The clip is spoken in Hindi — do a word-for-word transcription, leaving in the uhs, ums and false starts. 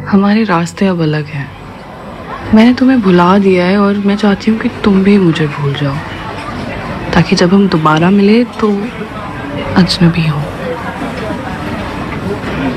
हमारे रास्ते अब अलग हैं। मैंने तुम्हें भुला दिया है और मैं चाहती हूँ कि तुम भी मुझे भूल जाओ, ताकि जब हम दोबारा मिले तो अजनबी हो।